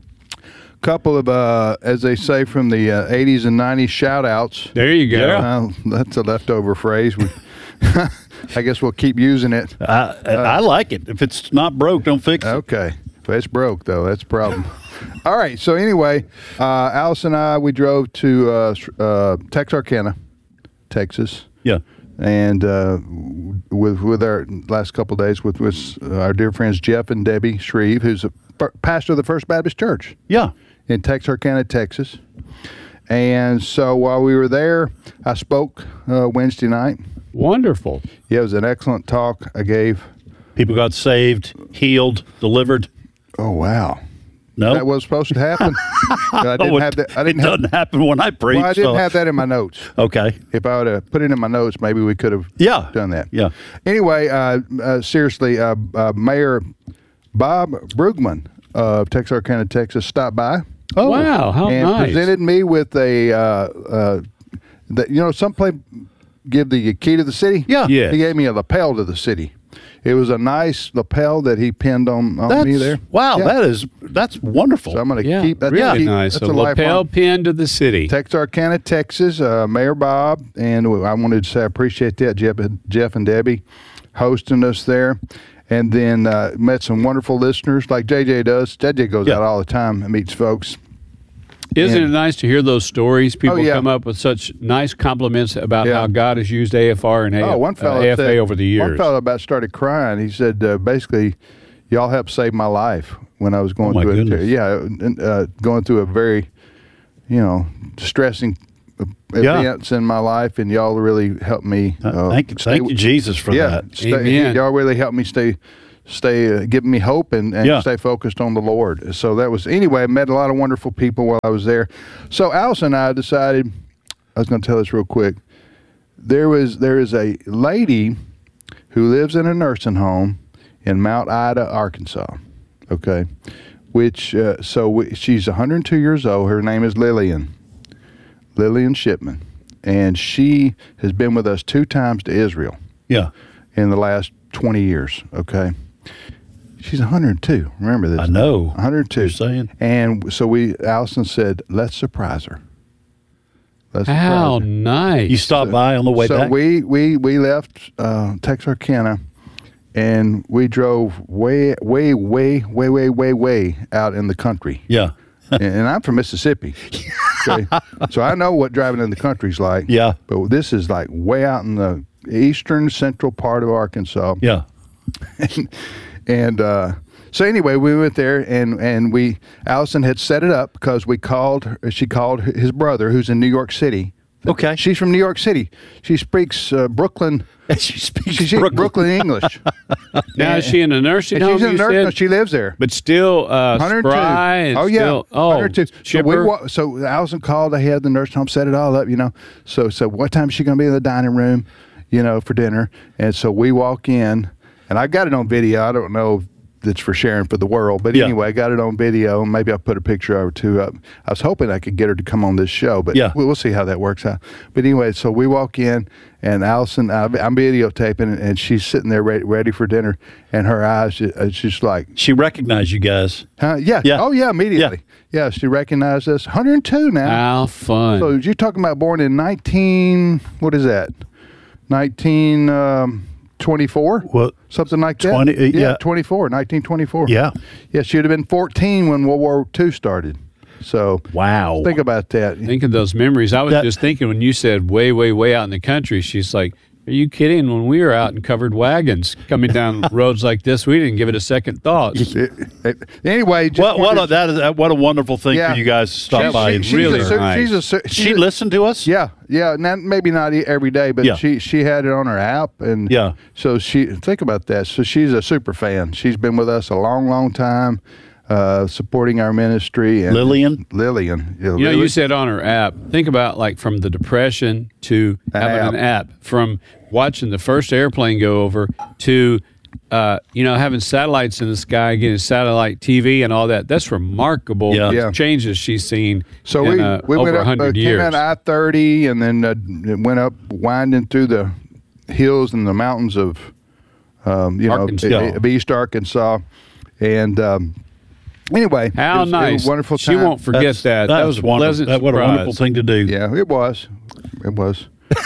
S22: Couple of, uh, as they say, from the uh, eighties and nineties shout-outs.
S23: There you go.
S22: Uh, that's a leftover phrase. We, I guess we'll keep using it.
S2: I, I, I like it. If it's not broke, don't fix it.
S22: Okay. If it's broke, though, that's a problem. All right. So anyway, uh, Alice and I, we drove to uh, uh, Texarkana, Texas.
S2: Yeah.
S22: And uh, with with our last couple of days with, with our dear friends Jeff and Debbie Shreve, who's a f- pastor of the First Baptist Church.
S2: Yeah.
S22: In Texarkana, Texas. And so while we were there, I spoke uh, Wednesday night.
S23: Wonderful.
S22: Yeah, it was an excellent talk I gave.
S2: People got saved, healed, delivered.
S22: Oh, wow.
S2: No,
S22: that was supposed to happen. I didn't
S2: oh,
S22: have that. I didn't
S2: it
S22: have,
S2: doesn't happen when I preach.
S22: Well, I didn't
S2: so.
S22: have that in my notes.
S2: Okay.
S22: If I would have put it in my notes, maybe we could have
S2: yeah.
S22: done that.
S2: Yeah.
S22: Anyway, uh, uh, seriously, uh, uh, Mayor Bob Brugman of Texarkana, Texas, stopped by.
S23: Oh, wow. How
S22: and
S23: nice.
S22: presented me with a, uh, uh, the, you know, some play give the key to the city.
S2: Yeah.
S22: He gave me a lapel to the city. It was a nice lapel that he pinned on, on
S2: that's,
S22: me there.
S2: Wow,
S22: yeah.
S2: that is that's wonderful.
S22: So I'm going to
S23: yeah,
S22: keep that.
S23: Really
S22: keep,
S23: nice.
S22: That's
S23: a
S22: a
S23: lapel
S22: lifelong.
S23: pin to the city.
S22: Texarkana, Texas, uh, Mayor Bob, and I wanted to say I appreciate that, Jeff, Jeff and Debbie hosting us there. And then uh, met some wonderful listeners like J J does. J J goes
S2: yeah.
S22: out all the time and meets folks.
S23: Isn't
S22: and,
S23: it nice to hear those stories? People
S22: oh, yeah.
S23: come up with such nice compliments about
S22: yeah.
S23: how God has used A F R and
S22: oh, one
S23: uh,
S22: fellow
S23: A F A
S22: said,
S23: over the years.
S22: One fellow about started crying. He said, uh, basically, y'all helped save my life when I was going
S2: Oh, my
S22: through
S2: goodness.
S22: it. Yeah, and, uh, going through a very, you know, distressing
S2: Yeah.
S22: events in my life, and y'all really helped me. Uh,
S2: thank you- thank you, Jesus, for
S22: yeah,
S2: that.
S22: Stay,
S2: Amen.
S22: Y'all really helped me stay, stay, uh, giving me hope and, and
S2: Yeah.
S22: stay focused on the Lord. So that was anyway. I met a lot of wonderful people while I was there. So Allison and I decided. I was going to tell this real quick. There was there is a lady who lives in a nursing home in Mount Ida, Arkansas. Okay, which uh, so we, she's one hundred two years old. Her name is Lillian. Lillian Shipman, and she has been with us two times to Israel.
S2: Yeah,
S22: in the last twenty years. Okay, she's one hundred two. Remember this?
S2: I know.
S22: one hundred two.
S2: You're saying.
S22: And so we, Allison said, let's surprise her. Let's
S23: How
S22: surprise her.
S23: nice.
S2: You stopped by on the way
S22: so
S2: back?
S22: we we we left uh, Texarkana, and we drove way way way way way way way out in the country.
S2: Yeah.
S22: and, and I'm from Mississippi, okay? So I know what driving in the country's like.
S2: Yeah.
S22: But this is like way out in the eastern central part of Arkansas.
S2: Yeah.
S22: and and uh, so anyway, we went there, and and we Allison had set it up because we called. her- She called his brother, who's in New York City.
S2: Okay.
S22: She's from New York City. She speaks uh, Brooklyn.
S2: she speaks
S22: she,
S23: Brooklyn.
S22: Brooklyn English.
S23: Now, is she in a nursing
S22: And
S23: home?
S22: she's in a
S23: you
S22: nurse-
S23: said?
S22: no, she lives there.
S23: But still uh,
S22: one hundred two.
S23: spry and
S22: Oh, yeah.
S23: still, oh,
S22: one hundred two. So, we
S23: chipper.
S22: wa- so Allison called ahead, the nursing home, set it all up, you know. So, so what time is she going to be in the dining room, you know, for dinner? And so we walk in, and I got it on video. I don't know if it's for sharing for the world, but
S2: Yeah.
S22: anyway, I got it on video, and maybe I'll put a picture or two up. I was hoping I could get her to come on this show, but
S2: Yeah.
S22: we'll, we'll see how that works out. But anyway, so we walk in, and Allison, I- I'm videotaping, and she's sitting there ready, ready for dinner, and her eyes, ju- it's just like,
S2: She recognized you guys.
S22: Huh? Yeah.
S2: Yeah.
S22: Oh, yeah, immediately. Yeah, she recognized us. one hundred two now.
S23: How fun.
S22: So you're talking about born in nineteen, what is that? nineteen twenty-four?
S2: Well,
S22: Something like that?
S2: twenty, uh, yeah.
S22: twenty-four, nineteen twenty-four.
S2: Yeah.
S22: Yeah, she'd have been fourteen when World War Two started. So
S2: wow.
S22: think about that.
S23: Think of those memories. I was
S2: That-
S23: just thinking when you said way, way, way out in the country, she's like, are you kidding? When we were out in covered wagons coming down roads like this, we didn't give it a second thought.
S22: Anyway, just
S2: What, what
S22: wanted-
S2: a, that is uh, what a wonderful thing
S22: Yeah.
S2: for you guys to stop
S22: She-
S2: by.
S22: she-
S2: and
S22: she's
S2: really
S22: a su-
S2: nice.
S22: she's a su- she's
S2: she
S22: a-
S2: listened to us.
S22: Yeah, yeah. Not, maybe not e- every day, but
S2: Yeah.
S22: she she had it on her app, and
S2: Yeah.
S22: So she think about that. So she's a super fan. She's been with us a long, long time, uh, supporting our ministry. And
S2: Lillian?
S22: Lillian. Yeah,
S23: You know,
S22: Lily-
S23: you said on her app, think about like from the Depression to
S22: An
S23: having
S22: app.
S23: an app, from watching the first airplane go over to, uh, you know, having satellites in the sky, getting satellite T V and all that. That's remarkable
S2: Yeah.
S22: Yeah.
S23: changes she's seen
S22: So
S23: in
S22: we
S23: uh,
S22: we
S23: over
S22: went up, uh,
S23: one hundred
S22: came
S23: years.
S22: out I thirty, and then uh, it went up winding through the hills and the mountains of, um, you know,
S23: Arkansas.
S22: of East Arkansas, and um, anyway,
S23: How
S22: it was, it was
S23: nice.
S22: a wonderful
S23: She
S22: time.
S23: won't forget
S2: That's-
S23: that. That
S2: that's
S23: was a
S2: wonderful.
S23: pleasant
S2: That, what a
S23: surprise.
S2: wonderful thing to do.
S22: Yeah, it was. It was.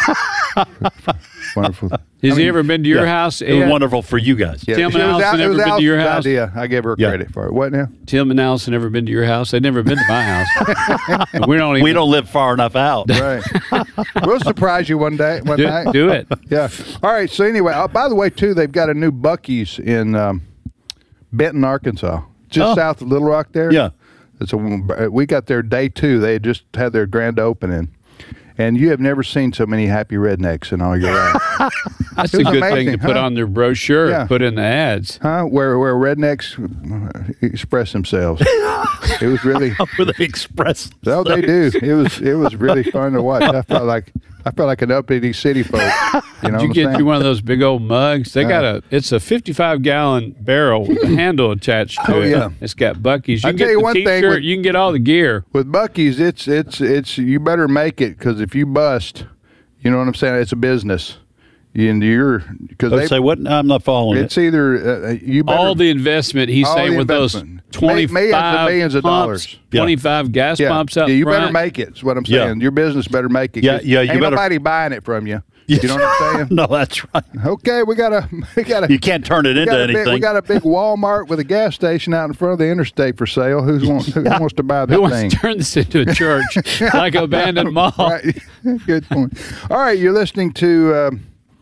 S22: Wonderful.
S23: Has
S22: I
S23: he
S22: mean,
S23: ever been to your
S2: yeah.
S23: house?
S2: It was
S23: Ed?
S2: wonderful for you guys.
S22: Yeah,
S23: Tim
S22: it
S23: and
S22: was
S23: Allison
S22: Al- it
S23: ever
S22: was
S23: been to your
S22: Allison's
S23: house?
S22: idea. I gave her
S2: Yeah.
S22: credit for it. What now?
S23: Tim and Allison ever been to your house? They've never been to my house. we don't. Even,
S2: We don't live far enough out.
S22: Right. We'll surprise you one day, one
S23: do,
S22: night.
S23: do it.
S22: Yeah. All right. So anyway, uh, by the way, too, they've got a new Buc-ee's in um, Benton, Arkansas, just
S2: Oh.
S22: south of Little Rock. There.
S2: Yeah.
S22: It's a, we got there day two. They had just had their grand opening, and you have never seen so many happy rednecks in all your life.
S23: That's
S22: It
S23: a
S22: was
S23: good thing
S22: amazing,
S23: to put
S22: huh?
S23: on their brochure,
S22: Yeah.
S23: and put in the ads.
S22: Huh? Where where rednecks uh, express themselves. It was really.
S2: Where they express.
S22: No, they do. It was it was really fun to watch. I felt like I felt like an uppity city folk. You know,
S23: Did you
S22: what I'm
S23: get
S22: saying?
S23: you one of those big old mugs? They got a. It's a fifty-five gallon barrel with a handle attached to
S22: Oh,
S23: it.
S22: yeah.
S23: It's got Buc-ee's. You
S22: I
S23: can
S22: tell
S23: get
S22: you
S23: the
S22: one thing
S23: T-shirt.
S22: with-
S23: You can get all the gear.
S22: With Buc-ee's, it's it's it's you better make it, because if you bust, you know what I'm saying. It's a business, and you're because
S2: Let's say what? I'm not following
S22: It's either uh, you better,
S23: All the investment he's
S22: all
S23: saying
S22: the
S23: with those
S22: investment.
S23: twenty-five
S22: Millions and millions of
S23: pumps,
S22: dollars.
S2: Yeah.
S23: twenty-five gas
S22: yeah,
S23: pumps out
S22: yeah, you
S23: front.
S22: better make it. Is what I'm
S2: Yeah.
S22: saying. Your business better make it.
S2: Yeah,
S22: 'cause
S2: yeah, you
S22: Ain't
S2: better-
S22: nobody buying it from you. You know what I'm saying?
S2: No, that's right.
S22: Okay, we got a we got a
S2: You can't turn it
S22: we
S2: into
S22: got a big,
S2: anything.
S22: we got a big Walmart with a gas station out in front of the interstate for sale. Who's wants who wants to buy that
S23: Who wants
S22: thing?
S23: to turn this into a church like an abandoned mall?
S22: Right. Good point. All right, you're listening to um,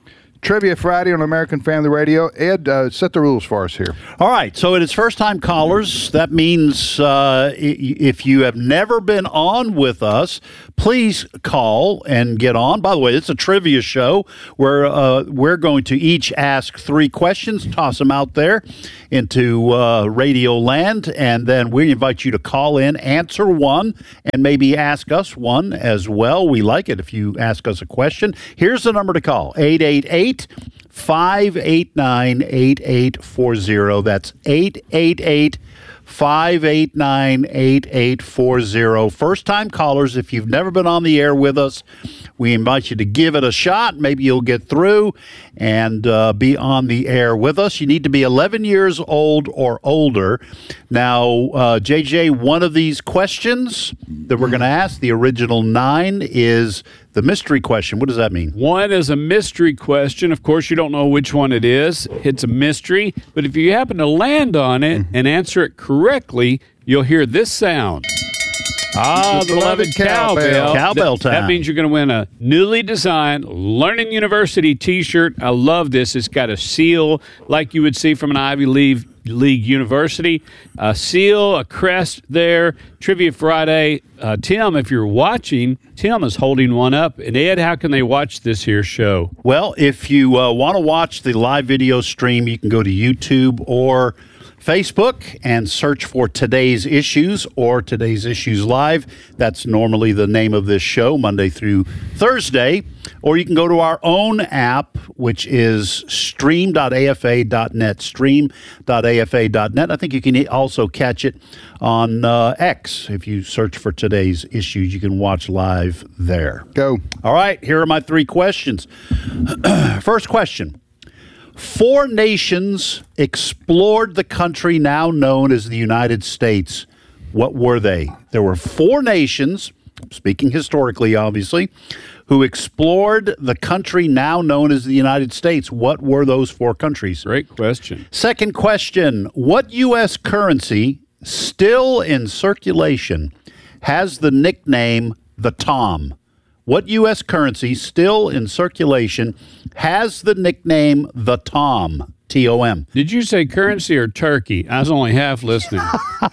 S22: Trivia Friday on American Family Radio. Ed, uh, set the rules for us here.
S2: All right, so it is first-time callers. That means uh, if you have never been on with us, please call and get on. By the way, it's a trivia show where uh, we're going to each ask three questions, toss them out there into uh, radio land, and then we invite you to call in, answer one, and maybe ask us one as well. We like it if you ask us a question. Here's the number to call, eight eight eight, five eight nine, eight eight four zero. That's eight eight eight, five eight nine, eight eight four zero. First-time callers, if you've never been on the air with us, we invite you to give it a shot. Maybe you'll get through and uh, be on the air with us. You need to be eleven years old or older. Now, uh, J J, one of these questions that we're going to ask, the original nine, is the mystery question. What does that mean?
S23: One is a mystery question. Of course, you don't know which one it is. It's a mystery. But if you happen to land on it and answer it correctly, you'll hear this sound. Ah, the beloved cowbell.
S2: Cowbell time.
S23: That means you're going to win a newly designed Learning University T-shirt. I love this. It's got a seal like you would see from an Ivy League League University. A seal, a crest there. Trivia Friday. Uh, Tim, if you're watching, Tim is holding one up. And Ed, how can they watch this here show?
S2: Well, if you uh, want to watch the live video stream, you can go to YouTube or Facebook and search for Today's Issues or Today's Issues Live. That's normally the name of this show, Monday through Thursday. Or you can go to our own app, which is stream dot A F A dot net, stream dot A F A dot net. I think you can also catch it on uh, X. If you search for Today's Issues, you can watch live there.
S22: Go.
S2: All right, here are my three questions. First question. Four nations explored the country now known as the United States. What were they? There were four nations, speaking historically, obviously, who explored the country now known as the United States. What were those four countries?
S23: Great question.
S2: Second question. What U S currency, still in circulation, has the nickname the Tom? What U S currency, still in circulation, has the nickname the Tom? T O M.
S23: Did you say currency or turkey? I was only half listening.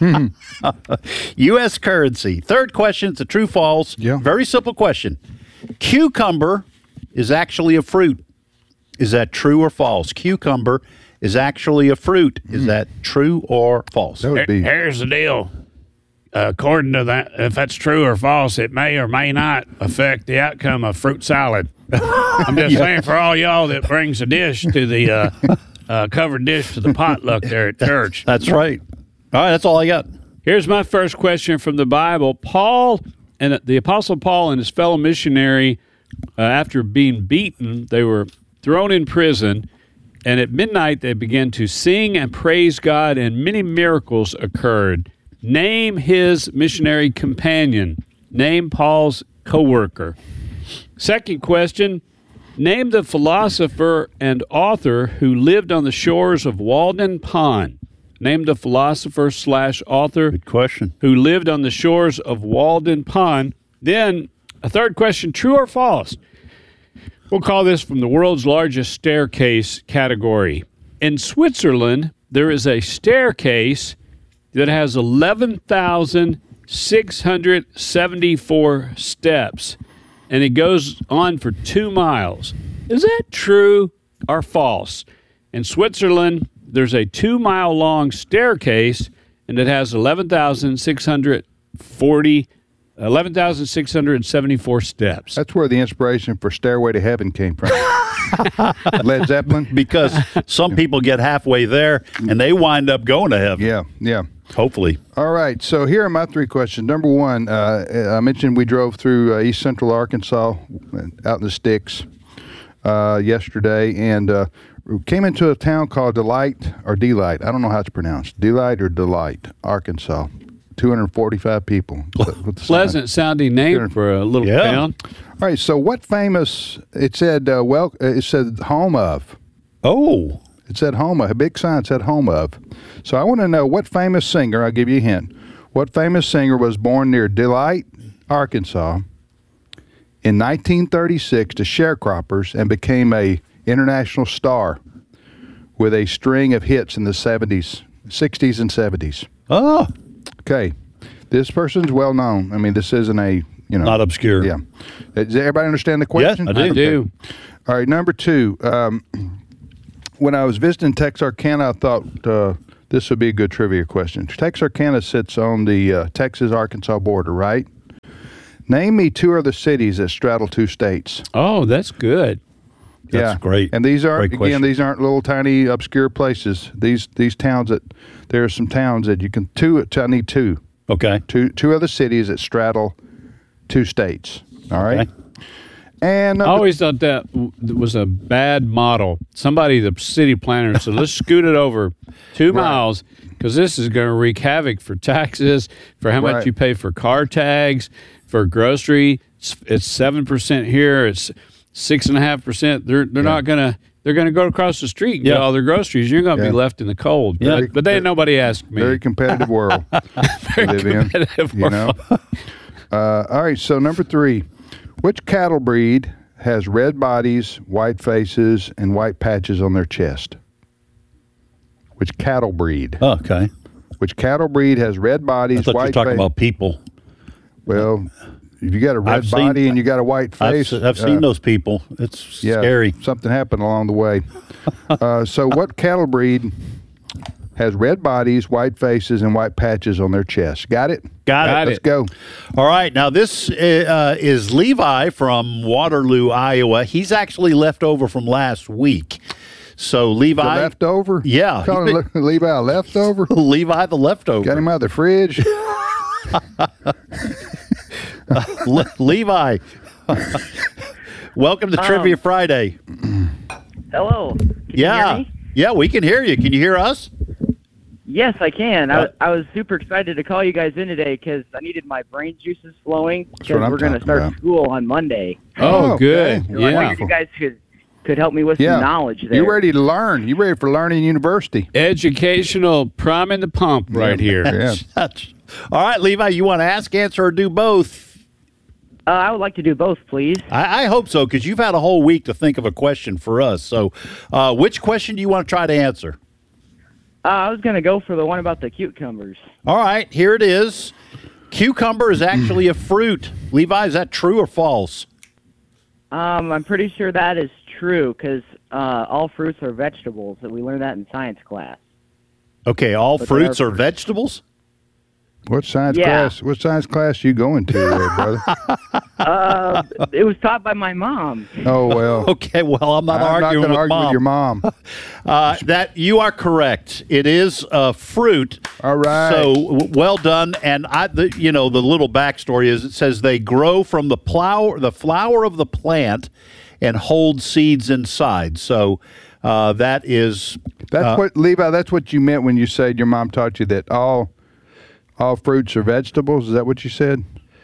S2: U S currency. Third question. It's a true false.
S22: Yeah.
S2: Very simple question. Cucumber is actually a fruit. Is that true or false? Cucumber is actually a fruit. Is mm. that true or false?
S22: That would be.
S23: Here's the deal. Uh, according to that, if that's true or false, it may or may not affect the outcome of fruit salad. I'm just yeah. saying for all y'all that brings a dish to the uh, uh, covered dish to the potluck there at church.
S2: That's right. All right, that's all I got.
S23: Here's my first question from the Bible. Paul and the Apostle Paul and his fellow missionary, uh, after being beaten, they were thrown in prison, and at midnight they began to sing and praise God, and many miracles occurred. Name his missionary companion. Name Paul's co-worker. Second question, name the philosopher and author who lived on the shores of Walden Pond. Name the philosopher slash author
S2: Good question.
S23: who lived on the shores of Walden Pond. Then a third question, true or false? We'll call this from the world's largest staircase category. In Switzerland, there is a staircase that has eleven thousand six hundred seventy-four steps, and it goes on for two miles. Is that true or false? In Switzerland, there's a two-mile-long staircase, and it has eleven thousand six hundred forty, eleven thousand six hundred seventy-four steps.
S22: That's where the inspiration for Stairway to Heaven came from. Led Zeppelin.
S2: Because some people get halfway there, and they wind up going to heaven.
S22: Yeah, yeah.
S2: Hopefully.
S22: All right, so here are my three questions. Number one, uh, I mentioned we drove through uh, east central Arkansas, out in the sticks, uh, yesterday, and uh, came into a town called Delight, or Delight. I don't know how it's pronounced. Delight or Delight, Arkansas. two hundred forty-five people.
S23: Pleasant sounding name for a little
S22: yeah.
S23: town.
S22: All right, so what famous, it said, uh, well, it said home of.
S2: Oh.
S22: It said home of. A big sign said home of. So I want to know what famous singer, I'll give you a hint, what famous singer was born near Delight, Arkansas in nineteen thirty-six to sharecroppers and became a international star with a string of hits in the seventies, sixties, and seventies.
S2: Oh.
S22: Okay. This person's well known. I mean, this isn't a, you know.
S2: Not obscure.
S22: Yeah. Does everybody understand the question?
S2: Yes, I do.
S23: I do.
S22: All right, number two. Um, when I was visiting Texarkana, I thought uh, this would be a good trivia question. Texarkana sits on the uh, Texas-Arkansas border, right? Name me two other cities that straddle two states.
S23: Oh, that's good.
S22: Yeah,
S2: That's great.
S22: And these aren't
S2: Great
S22: again.
S2: question.
S22: These aren't little tiny obscure places. These these towns that there are some towns that you can two. I need two.
S2: Okay.
S22: Two two other cities that straddle two states. All right.
S2: Okay.
S22: And
S23: I
S22: number,
S23: always thought that w- was a bad model. Somebody, the city planner, said, let's scoot it over two
S22: Right.
S23: miles because this is going to wreak havoc for taxes, for how much
S22: Right.
S23: you pay for car tags, for grocery. It's, it's seven percent here. It's six and a half percent. They're they're
S22: Yeah.
S23: not gonna. They're going to go across the street and get
S2: Yeah.
S23: all their groceries. You're going to
S22: Yeah.
S23: be left in the cold.
S2: Yeah.
S23: But, but they nobody asked me.
S22: very competitive world we live in.
S23: competitive
S22: You know. Uh, all right. So number three, which cattle breed has red bodies, white faces, and white patches on their chest? Which cattle breed?
S2: Oh, okay.
S22: Which cattle breed has red
S2: I
S22: bodies,
S2: thought you were
S22: white
S2: talking
S22: face?
S2: about people.
S22: Well, if you got a red
S2: I've seen-
S22: body and you got a white
S2: I've,
S22: face,
S2: se- I've seen
S22: uh,
S2: those people. It's
S22: yeah,
S2: scary.
S22: Something happened along the way. uh, so, what cattle breed has red bodies, white faces, and white patches on their chest? Got it?
S2: Got,
S23: Got
S2: it.
S22: Let's go.
S2: All right. Now, this uh, is Levi from Waterloo, Iowa. He's actually left over from last week. So, Levi.
S22: The leftover?
S2: Yeah.
S22: Call him Le- Levi a leftover?
S2: Levi the leftover.
S22: Got him out of the fridge?
S2: Le- Levi. Welcome to
S1: Um,
S2: Trivia Friday.
S1: Hello. Can
S2: yeah.
S1: you hear me?
S2: Yeah, we can hear you. Can you hear us?
S1: Yes, I can.
S2: Uh,
S1: I, I was super excited to call you guys in today because I needed my brain juices flowing
S22: what
S1: because
S22: I'm
S1: we're going to
S22: talking
S1: start
S22: about.
S1: school on Monday.
S23: Oh,
S22: Oh,
S23: good.
S22: okay.
S1: So I
S23: Yeah.
S1: wondered if you guys could, could help me with
S22: Yeah.
S1: some knowledge there.
S22: You ready to learn? You ready for learning university?
S23: Educational prime in the pump right here.
S22: Yeah.
S2: That's- All right, Levi, you want to ask, answer, or do both?
S1: Uh, I would like to do both, please.
S2: I, I hope so, because you've had a whole week to think of a question for us. So, uh, which question do you want to try to answer?
S1: Uh, I was going to go for the one about the cucumbers.
S2: All right, here it is. Cucumber is actually a fruit. Levi, is that true or false?
S1: Um, I'm pretty sure that is true because uh, all fruits are vegetables. That we learned that in science class.
S2: Okay, all
S1: But
S2: fruits
S1: they
S2: are
S1: are-
S2: vegetables?
S22: What science
S1: Yeah.
S22: class? What science class you going to, there, brother?
S1: Uh, it was taught by my mom.
S22: Oh well.
S2: Okay, well, I'm not
S22: I'm not
S2: arguing
S22: going to
S2: with
S22: argue
S2: mom.
S22: with your mom.
S2: Uh, that you are correct. It is a fruit.
S22: All right.
S2: So w- well done. And I, the, you know, the little backstory is it says they grow from the flower, the flower of the plant, and hold seeds inside. So uh, that is
S22: That's
S2: uh,
S22: what Levi. That's what you meant when you said your mom taught you that all all fruits are vegetables. Is that what you said?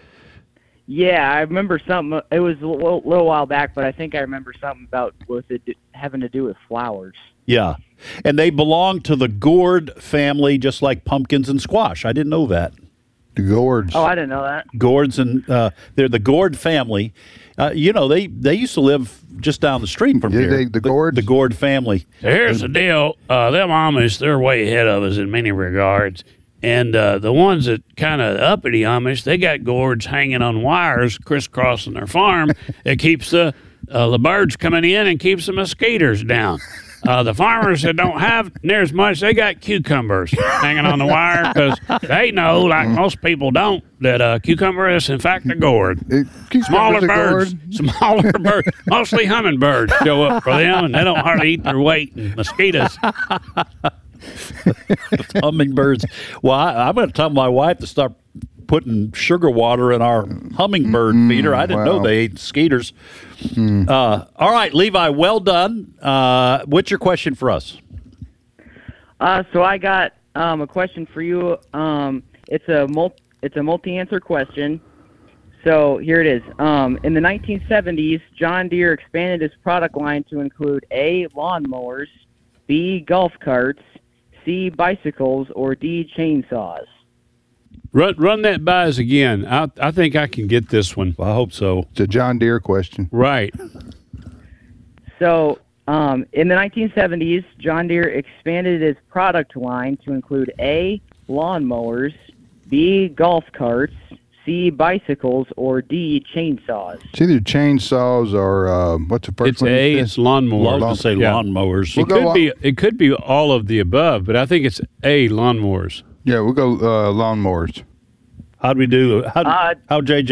S1: Yeah, I remember something. It was a little, little while back, but I think I remember something about with it having to do with flowers.
S2: yeah, and they belong to the gourd family, just like pumpkins and squash. I didn't know that.
S22: The gourds.
S1: Oh, I didn't know that.
S2: Gourds and uh, they're the gourd family. Uh, you know, they they used to live just down the street from
S22: Did
S2: here.
S22: they- the gourds?
S2: the gourd family.
S3: So here's the deal. Uh, them Amish, they're way ahead of us in many regards. And uh, the ones that kind of uppity Amish, they got gourds hanging on wires crisscrossing their farm. It keeps the, uh, the birds coming in and keeps the mosquitoes down. Uh, the farmers that don't have near as much, they got cucumbers hanging on the wire because they know, like most people don't, that uh, cucumber is in fact a gourd. Smaller
S22: a
S3: birds,
S22: gourd?
S3: smaller birds, mostly hummingbirds show up for them, and they don't hardly eat their weight in mosquitoes.
S2: Hummingbirds. Well, I, I'm going to tell my wife to start putting sugar water in our hummingbird feeder. I didn't know
S22: wow.
S2: they ate skeeters. Uh, all right, Levi, well done. Uh, what's your question for us?
S1: Uh, so I got um, a question for you. Um, it's a mul- it's a multi-answer question. So here it is. Um, in the nineteen seventies, John Deere expanded its product line to include A, lawnmowers, B, golf carts, C, bicycles, or D, chainsaws.
S23: Run, run that by us again. I, I think I can get this one.
S2: I hope so.
S22: It's a John Deere question.
S23: Right.
S1: So Um, in the nineteen seventies, John Deere expanded its product line to include A, lawnmowers, B, golf carts, C, bicycles, or D, chainsaws.
S22: It's either chainsaws or uh, what's the first
S23: It's
S22: one?
S23: A,
S22: you said?
S23: it's lawnmowers.
S2: I was gonna say lawnmowers.
S23: It
S22: We'll go
S23: could
S22: on-
S23: be it could be all of the above, but I think it's A, lawnmowers.
S22: Yeah, we'll go uh, lawnmowers.
S2: How'd we do? How
S1: Uh,
S2: how J J